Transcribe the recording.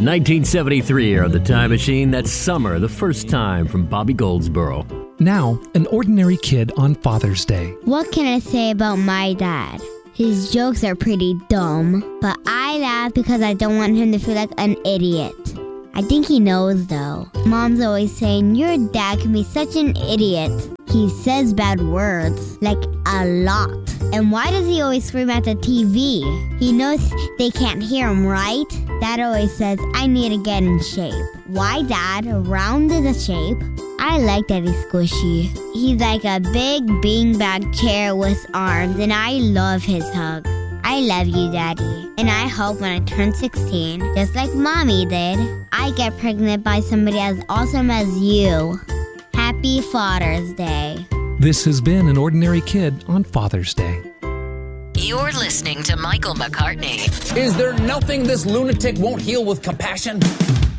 1973 on the Time Machine. That's Summer, the first time from Bobby Goldsboro. Now, an ordinary kid on Father's Day. What can I say about my dad? His jokes are pretty dumb, but I laugh because I don't want him to feel like an idiot. I think he knows, though. Mom's always saying, your dad can be such an idiot. He says bad words, like a lot. And why does he always scream at the TV? He knows they can't hear him, right? Dad always says, I need to get in shape. Why, Dad? Round is a shape. I like that he's squishy. He's like a big beanbag chair with arms, and I love his hugs. I love you, Daddy. And I hope when I turn 16, just like Mommy did, I get pregnant by somebody as awesome as you. Happy Father's Day. This has been An Ordinary Kid on Father's Day. You're listening to Michael McCartney. Is there nothing this lunatic won't heal with compassion?